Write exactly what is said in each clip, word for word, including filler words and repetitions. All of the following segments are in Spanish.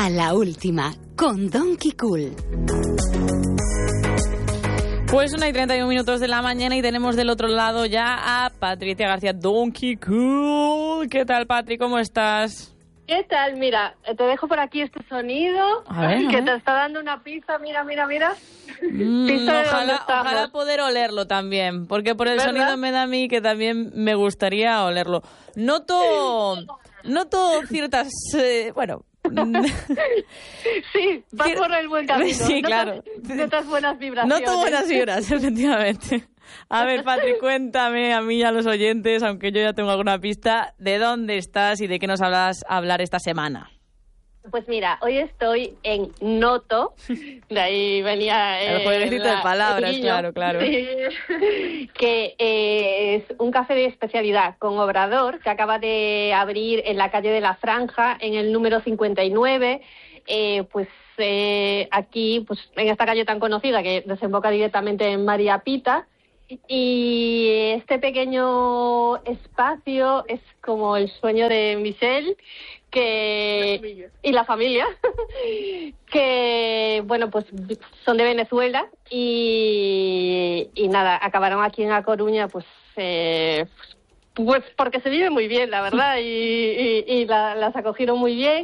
A la última, con Donkey Cool. Pues una y treinta y un minutos de la mañana y tenemos del otro lado ya a Patricia García, Donkey Cool. ¿Qué tal, Patri? ¿Cómo estás? ¿Qué tal? Mira, te dejo por aquí este sonido a ver, a que ver. te está dando una pizza. Mira, mira, mira. Mm, Pizza de ojalá, donde estamos. ojalá poder olerlo también, porque por el ¿Verdad? sonido me da a mí que también me gustaría olerlo. Noto, noto ciertas, eh, bueno... Sí, vas por el buen camino. Sí, Notas- claro. Notas buenas vibraciones. Noto buenas vibras, efectivamente. A ver, Patri, cuéntame a mí y a los oyentes, aunque yo ya tengo alguna pista, ¿de dónde estás y de qué nos hablas a hablar esta semana? Pues mira, hoy estoy en Noto, de ahí venía... El eh, jueguecito la- de palabras, el guiño. claro, claro. Sí. Que eh, es un café de especialidad con obrador que acaba de abrir en la calle de la Franja, en el número cincuenta y nueve, eh, pues eh, aquí, pues en esta calle tan conocida que desemboca directamente en María Pita. Y este pequeño espacio es como el sueño de Michelle que y la familia que bueno pues son de Venezuela y, y nada, acabaron aquí en A Coruña pues eh, pues porque se vive muy bien, la verdad, y, y, y la, las acogieron muy bien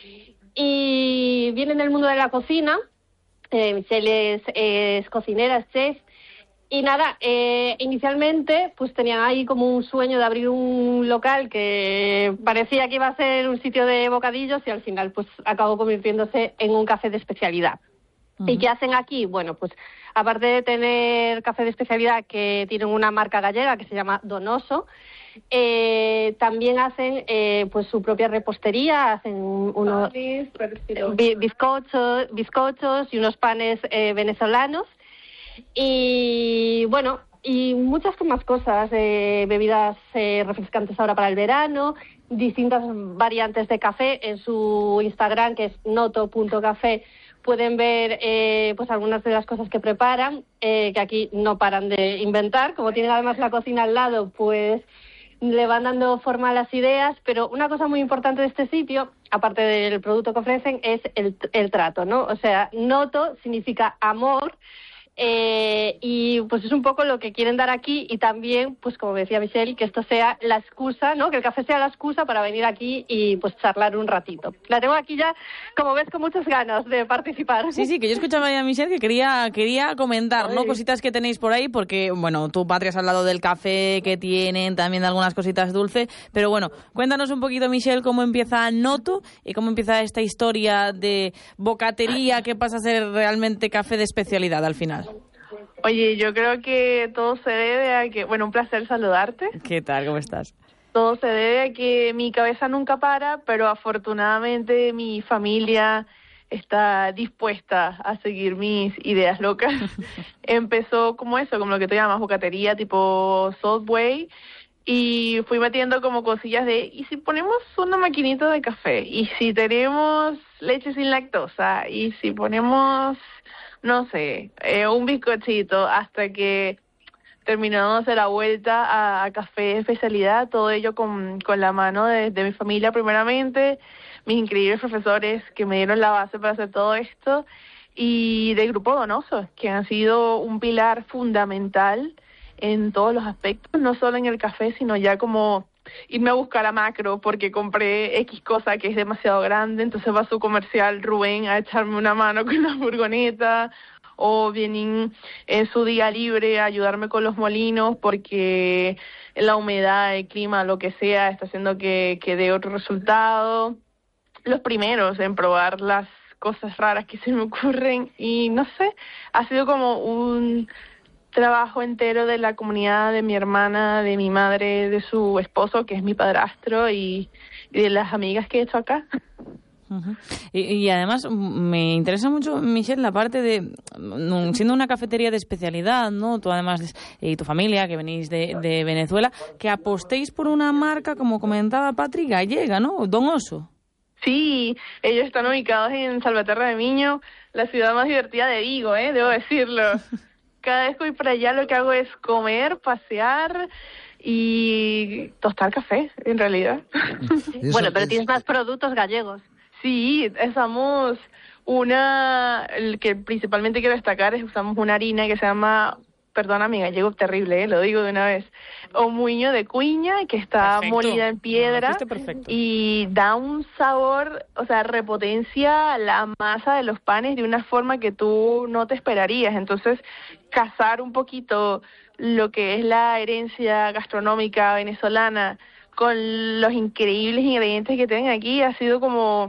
y vienen del mundo de la cocina. eh, Michelle es, es cocinera, es chef. Y nada, eh, inicialmente pues tenían ahí como un sueño de abrir un local que parecía que iba a ser un sitio de bocadillos y al final pues acabó convirtiéndose en un café de especialidad. Uh-huh. ¿Y qué hacen aquí? Bueno, pues aparte de tener café de especialidad que tienen una marca gallega que se llama Donoso, eh, también hacen eh, pues su propia repostería, hacen unos eh, bizcochos, bizcochos y unos panes eh, venezolanos. Y bueno, y muchas más cosas, eh, bebidas eh, refrescantes ahora para el verano, distintas variantes de café. En su Instagram, que es noto punto café, pueden ver eh, pues algunas de las cosas que preparan, eh, que aquí no paran de inventar. Como tienen además la cocina al lado, pues le van dando forma a las ideas. Pero una cosa muy importante de este sitio, aparte del producto que ofrecen, es el, el trato, ¿no? O sea, noto significa amor. Eh, y pues es un poco lo que quieren dar aquí y también, pues como decía Michelle, que esto sea la excusa, ¿no? Que el café sea la excusa para venir aquí y pues charlar un ratito. La tengo aquí ya, como ves, con muchas ganas de participar. Sí, sí, que yo escuchaba a Michelle que quería, quería comentar, ¿no? Cositas que tenéis por ahí, porque, bueno, tú, Patria, has hablado del café que tienen, también de algunas cositas dulces, pero bueno, cuéntanos un poquito, Michelle, cómo empieza Noto y cómo empieza esta historia de bocatería que pasa a ser realmente café de especialidad al final. Oye, yo creo que todo se debe a que... Bueno, un placer saludarte. ¿Qué tal? ¿Cómo estás? Todo se debe a que mi cabeza nunca para, pero afortunadamente mi familia está dispuesta a seguir mis ideas locas. Empezó como eso, como lo que tú llamas bocatería, tipo Subway, y fui metiendo como cosillas de, ¿y si ponemos una maquinita de café? ¿Y si tenemos leche sin lactosa? ¿Y si ponemos... no sé, eh, un bizcochito, hasta que terminó dándose la vuelta a, a café de especialidad, todo ello con, con la mano de, de mi familia primeramente, mis increíbles profesores que me dieron la base para hacer todo esto, y del Grupo Donoso, que han sido un pilar fundamental en todos los aspectos, no solo en el café, sino ya como irme a buscar a Macro porque compré X cosa que es demasiado grande, entonces va su comercial Rubén a echarme una mano con la furgoneta, o vienen en su día libre a ayudarme con los molinos porque la humedad, el clima, lo que sea, está haciendo que, que dé otro resultado. Los primeros en probar las cosas raras que se me ocurren y no sé, ha sido como un trabajo entero de la comunidad, de mi hermana, de mi madre, de su esposo, que es mi padrastro, y, y de las amigas que he hecho acá. Uh-huh. Y, y además me interesa mucho, Michelle, la parte de, siendo una cafetería de especialidad, ¿no? Tú además, y tu familia, que venís de, de Venezuela, que apostéis por una marca, como comentaba Patri, gallega, ¿no? Donoso. Sí, ellos están ubicados en Salvaterra de Miño, la ciudad más divertida de Vigo, ¿eh? Debo decirlo. Cada vez que voy para allá lo que hago es comer, pasear y tostar café, en realidad. Bueno, pero tienes más productos gallegos. Sí, usamos una, el que principalmente quiero destacar es usamos una harina que se llama, perdona mi gallego terrible, eh, lo digo de una vez, omuño de cuña, que está Perfecto. molida en piedra y da un sabor, o sea, repotencia la masa de los panes de una forma que tú no te esperarías. Entonces, cazar un poquito lo que es la herencia gastronómica venezolana con los increíbles ingredientes que tienen aquí ha sido como...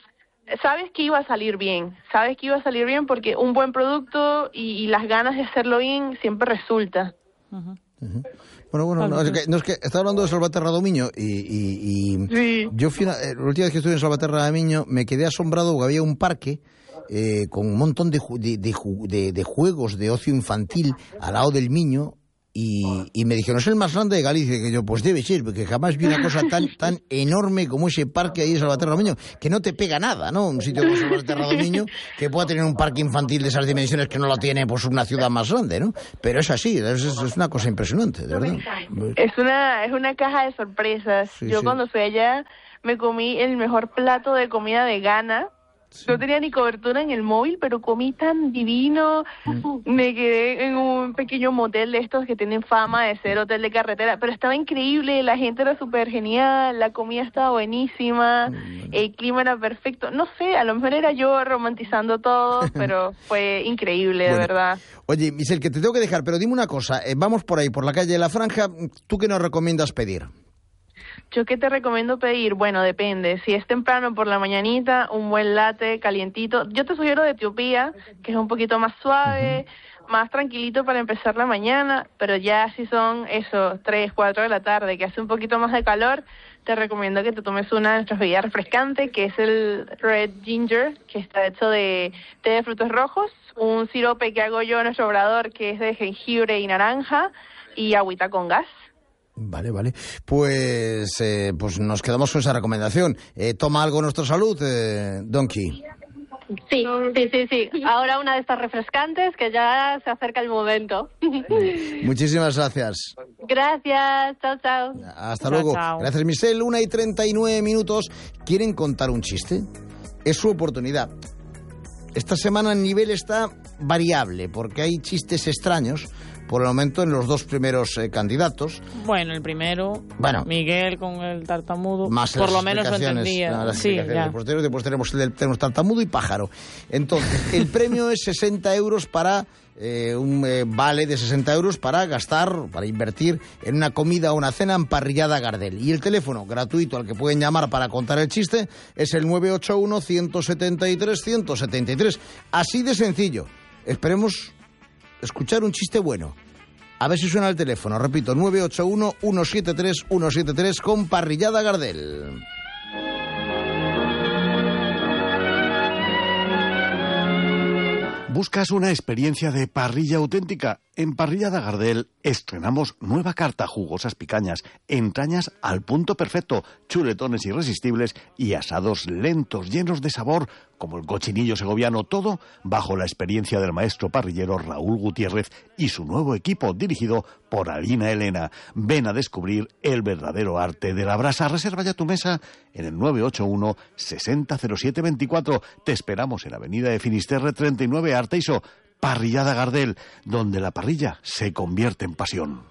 Sabes que iba a salir bien, sabes que iba a salir bien porque un buen producto y, y las ganas de hacerlo bien siempre resulta. Uh-huh. Uh-huh. Bueno, bueno, no, es que, no, es que estaba hablando de Salvaterra do Miño y, y, y sí. yo fui una, la última vez que estuve en Salvaterra do Miño me quedé asombrado porque había un parque eh, con un montón de, de, de, de, de juegos de ocio infantil al lado del Miño. Y, y me dijeron, es el más grande de Galicia. Que yo, pues debe ser, porque jamás vi una cosa tan tan enorme como ese parque ahí en Salvaterra do Miño, que no te pega nada, ¿no? Un sitio como Salvaterra do Miño, que pueda tener un parque infantil de esas dimensiones que no lo tiene pues una ciudad más grande, ¿no? Pero es así, es, es una cosa impresionante, de verdad. Es una, es una caja de sorpresas. Sí, yo sí. Cuando fui allá me comí el mejor plato de comida vegana. Sí. No tenía ni cobertura en el móvil, pero comí tan divino. Mm. Me quedé en un pequeño motel de estos que tienen fama de ser hotel de carretera, pero estaba increíble, la gente era súper genial, la comida estaba buenísima, mm. el clima era perfecto. No sé, a lo mejor era yo romantizando todo, pero fue increíble, bueno, de verdad. Oye, Michelle, que te tengo que dejar, pero dime una cosa, eh, vamos por ahí, por la calle de la Franja, ¿tú qué nos recomiendas pedir? ¿Yo qué te recomiendo pedir? Bueno, depende. Si es temprano por la mañanita, un buen latte calientito. Yo te sugiero de Etiopía, que es un poquito más suave, uh-huh. más tranquilito para empezar la mañana, pero ya si son eso, tres, cuatro de la tarde, que hace un poquito más de calor, te recomiendo que te tomes una de nuestras bebidas refrescantes, que es el Red Ginger, que está hecho de té de frutos rojos, un sirope que hago yo en nuestro obrador, que es de jengibre y naranja, y agüita con gas. Vale, vale. Pues eh, pues nos quedamos con esa recomendación. Eh, ¿Toma algo nuestra salud, eh, Donkey? Sí, sí, sí, sí. Ahora una de estas refrescantes que ya se acerca el momento. Muchísimas gracias. Gracias, chao, chao. Hasta chao, luego. Chao. Gracias, Michelle. Una y treinta y nueve minutos. ¿Quieren contar un chiste? Es su oportunidad. Esta semana el nivel está variable porque hay chistes extraños por el momento en los dos primeros eh, candidatos. Bueno, el primero, bueno, Miguel con el tartamudo, más por lo menos lo entendía. Las sí, ya. Después, después tenemos, el, tenemos tartamudo y pájaro. Entonces, el premio es sesenta euros para eh, un eh, vale de sesenta euros para gastar, para invertir en una comida o una cena en Parrillada Gardel. Y el teléfono gratuito al que pueden llamar para contar el chiste es el nueve ocho uno, uno siete tres, uno siete tres. Así de sencillo. Esperemos escuchar un chiste bueno. A ver si suena el teléfono. Repito, nueve ocho uno, uno siete tres, uno siete tres con Parrillada Gardel. ¿Buscas una experiencia de parrilla auténtica? En Parrillada Gardel estrenamos nueva carta, jugosas picañas, entrañas al punto perfecto, chuletones irresistibles y asados lentos, llenos de sabor, como el cochinillo segoviano, todo bajo la experiencia del maestro parrillero Raúl Gutiérrez y su nuevo equipo dirigido por Alina Elena. Ven a descubrir el verdadero arte de la brasa. Reserva ya tu mesa en el nueve ocho uno, sesenta cero siete veinticuatro. Te esperamos en Avenida de Finisterre treinta y nueve, Arteiso. Parrillada Gardel, donde la parrilla se convierte en pasión.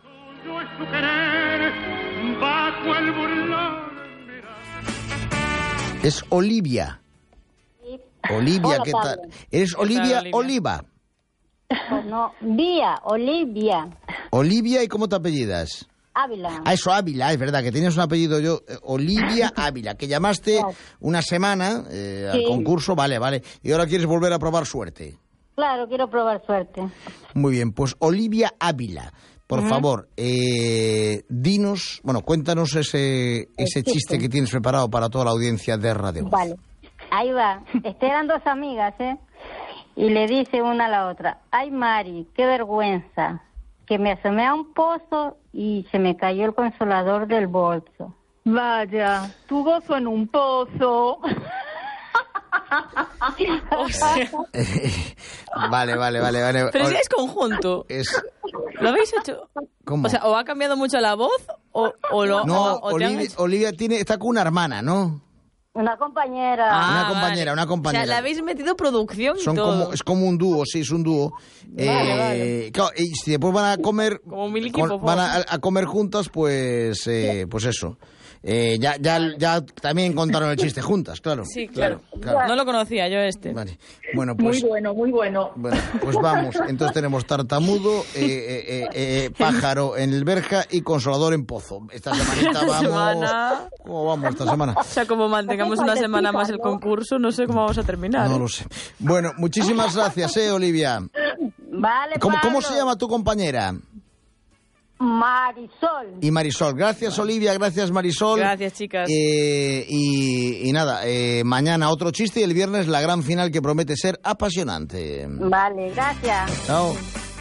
Es Olivia. Olivia, Hola, ¿qué Pablo. tal? ¿Eres Olivia, Olivia? Oliva? No, Vía, Olivia, Olivia, ¿y cómo te apellidas? Ávila. Ah, eso, Ávila, es verdad, que tenías un apellido yo, eh, Olivia Ávila, que llamaste Claro. una semana eh, al Sí. concurso, vale, vale, y ahora quieres volver a probar suerte. Claro, quiero probar suerte. Muy bien, pues Olivia Ávila, por Ujú. favor, eh, dinos, bueno, cuéntanos ese, ese chiste. chiste que tienes preparado para toda la audiencia de Radio. Vale, ahí va. Este, eran dos amigas, ¿eh? Y le dice una a la otra, ay Mari, qué vergüenza, que me asomé a un pozo y se me cayó el consolador del bolso. Vaya, tu gozo en un pozo. O sea, Vale, vale, vale, vale. pero si Ol- es conjunto. es- ¿Lo habéis hecho? ¿Cómo? O sea, o ha cambiado mucho la voz o, o lo No, o, o te han Olivia, hecho- Olivia tiene, está con una hermana, ¿no? Una compañera. Ah, una compañera, vale. una compañera. O sea, le habéis metido producción y Son todo. como, es como un dúo, sí, es un dúo. Vale, eh, vale. Claro, y si después van a comer, Como Milky con- Popó. van a, a comer juntas, pues, eh, pues eso. Eh, ya, ya, ya también contaron el chiste juntas, claro. Sí, claro. claro. No lo conocía yo este. Vale. Bueno, pues, Muy bueno, muy bueno. bueno, pues vamos. Entonces tenemos tartamudo, eh, eh, eh, eh, pájaro en el verja y consolador en pozo. Esta semanita vamos. Semana. ¿Cómo vamos esta semana? O sea, como mantengamos una semana más el concurso, no sé cómo vamos a terminar. No ¿eh? lo sé. Bueno, muchísimas gracias, eh, Olivia. Vale, ¿Cómo, cómo Pablo. se llama tu compañera? Marisol. Y Marisol. Gracias, Olivia. Gracias, Marisol. Gracias, chicas. Eh, y, y nada, eh, mañana otro chiste y el viernes la gran final que promete ser apasionante. Vale, gracias. Chao.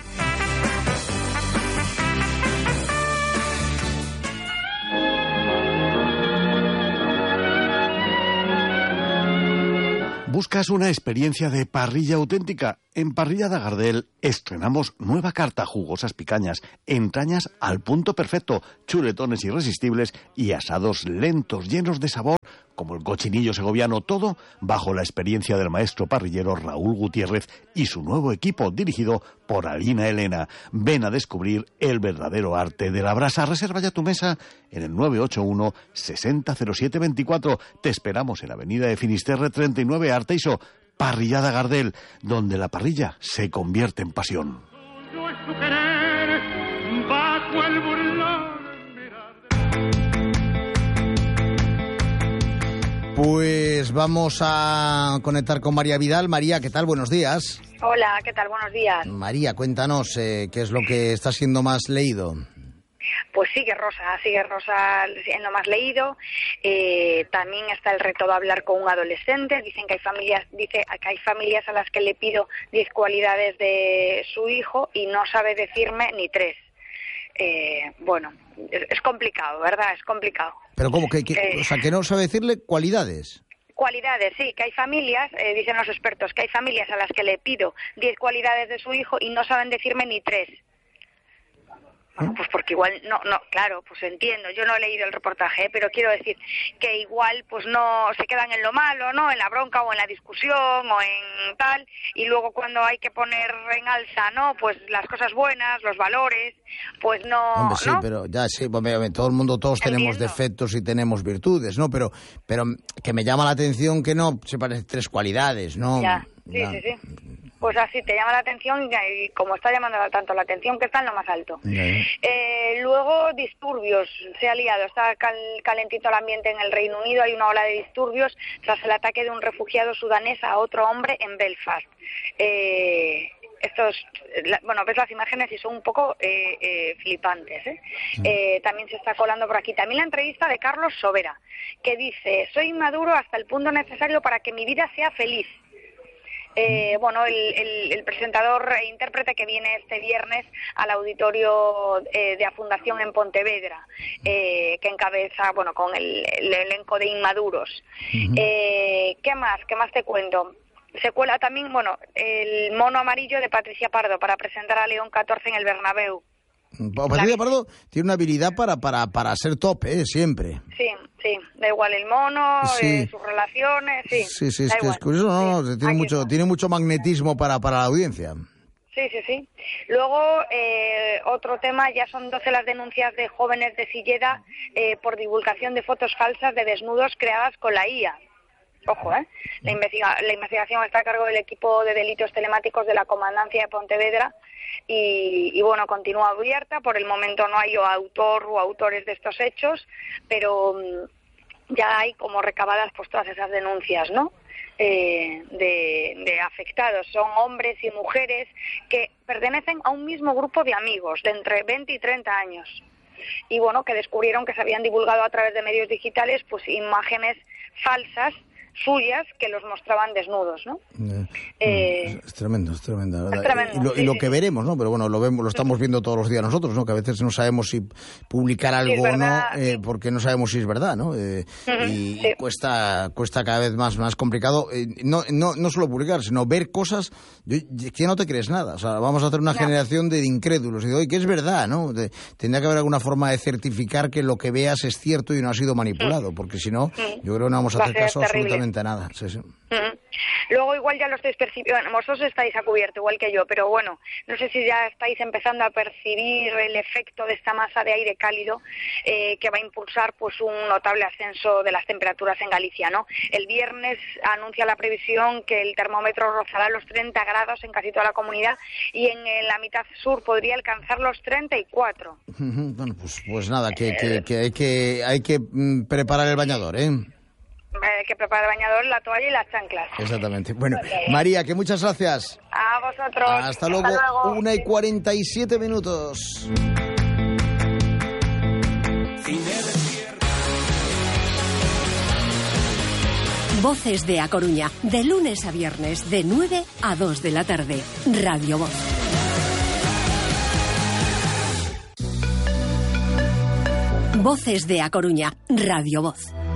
¿Buscas una experiencia de parrilla auténtica? En Parrilla de Gardel estrenamos nueva carta, jugosas picañas, entrañas al punto perfecto, chuletones irresistibles y asados lentos, llenos de sabor, como el cochinillo segoviano, todo bajo la experiencia del maestro parrillero Raúl Gutiérrez y su nuevo equipo dirigido por Alina Elena. Ven a descubrir el verdadero arte de la brasa. Reserva ya tu mesa en el nueve ocho uno, sesenta cero siete veinticuatro. Te esperamos en Avenida de Finisterre treinta y nueve, Arteiso. Parrillada Gardel, donde la parrilla se convierte en pasión. Pues vamos a conectar con María Vidal. María, ¿qué tal? Buenos días. Hola, ¿qué tal? Buenos días. María, cuéntanos eh, qué es lo que está siendo más leído. Pues sigue Rosa, sigue Rosa siendo más leído. Eh, también está el reto de hablar con un adolescente. Dicen que hay familias, dice que hay familias a las que le pido diez cualidades de su hijo y no sabe decirme ni tres. Eh, bueno, es, es complicado, ¿verdad? Es complicado. Pero ¿cómo? Que, que, Eh, o sea, que no sabe decirle cualidades. Cualidades, sí, que hay familias, eh, dicen los expertos, que hay familias a las que le pido diez cualidades de su hijo y no saben decirme ni tres. Bueno, pues porque igual, no, no, claro, pues entiendo, yo no he leído el reportaje, ¿eh? Pero quiero decir que igual pues no se quedan en lo malo, ¿no? En la bronca o en la discusión o en tal, y luego cuando hay que poner en alza, ¿no? Pues las cosas buenas, los valores, pues no, Hombre, sí, ¿no? pero ya sí, hombre, hombre, todo el mundo, todos tenemos Entiendo. defectos y tenemos virtudes, ¿no? Pero, pero que me llama la atención que no se parecen tres cualidades, ¿no? Ya, sí, Ya. sí, sí. Pues así te llama la atención y, y como está llamando tanto la atención que está en lo más alto. Ya, ya. Eh, luego disturbios, se ha liado, está cal- calentito el ambiente en el Reino Unido, hay una ola de disturbios tras el ataque de un refugiado sudanés a otro hombre en Belfast. Eh, estos, la- bueno, ves las imágenes y son un poco eh, eh, flipantes, ¿eh? Eh, también se está colando por aquí. También la entrevista de Carlos Sobera, que dice, soy maduro hasta el punto necesario para que mi vida sea feliz. Eh, bueno, el, el, el presentador e intérprete que viene este viernes al auditorio eh, de la Fundación en Pontevedra, eh, que encabeza, bueno, con el, el elenco de Inmaduros. Ujú. Eh, ¿Qué más? ¿Qué más te cuento? Se cuela también, bueno, el mono amarillo de Patricia Pardo para presentar a León catorce en el Bernabéu. Patricia Pardo tiene una habilidad para, para, para ser top, ¿eh? Siempre. Sí, sí, da igual el mono, Sí. eh, sus relaciones, sí. Sí, sí, es da que igual. es curioso, no, no, Sí, tiene aquí mucho, está. tiene mucho magnetismo para, para la audiencia. Sí, sí, sí. Luego, eh, otro tema, ya son doce las denuncias de jóvenes de Silleda eh, por divulgación de fotos falsas de desnudos creadas con la I A. Ojo, ¿eh? La, investiga la investigación está a cargo del equipo de delitos telemáticos de la Comandancia de Pontevedra y, y, bueno, continúa abierta. Por el momento no hay autor o autores de estos hechos, pero mm, ya hay como recabadas pues todas esas denuncias, ¿no? Eh, de, de afectados. Son hombres y mujeres que pertenecen a un mismo grupo de amigos de entre veinte y treinta años. Y bueno, que descubrieron que se habían divulgado a través de medios digitales pues imágenes falsas suyas que los mostraban desnudos, ¿no? Eh, Eh, es tremendo, es tremendo, ¿verdad? Es tremendo, y lo, sí, y lo sí. que veremos, ¿no? Pero bueno, lo vemos, lo estamos viendo todos los días nosotros, ¿no? Que a veces no sabemos si publicar algo Sí, o no, verdad, eh, sí. porque no sabemos si es verdad, ¿no? Eh, Ujú, y sí. cuesta cuesta cada vez más más complicado, eh, no, no no solo publicar, sino ver cosas yo, que no te crees nada. O sea, vamos a hacer una No. generación de incrédulos. Y digo, oye, que es verdad, ¿no? De- tendría que haber alguna forma de certificar que lo que veas es cierto y no ha sido manipulado, porque si no, yo creo que no vamos a Va a hacer ser caso terrible. absolutamente a nada. Sí, sí. Ujú. Luego igual ya lo estáis percibiendo, bueno, vosotros estáis a cubierto igual que yo, pero bueno, no sé si ya estáis empezando a percibir el efecto de esta masa de aire cálido eh, que va a impulsar pues un notable ascenso de las temperaturas en Galicia, ¿no? El viernes anuncia la previsión que el termómetro rozará los treinta grados en casi toda la comunidad y en, en la mitad sur podría alcanzar los treinta y cuatro. Ujú. Bueno, pues, pues nada, que, que, que hay que hay que mm, preparar el bañador, ¿eh? Hay que preparar el bañador, la toalla y las chanclas. Exactamente. Bueno, María, que muchas gracias. A vosotros. Hasta luego. Una y cuarenta y siete minutos. Voces de A Coruña, de lunes a viernes, de nueve a dos de la tarde. Radio Voz. Voces de A Coruña, Radio Voz.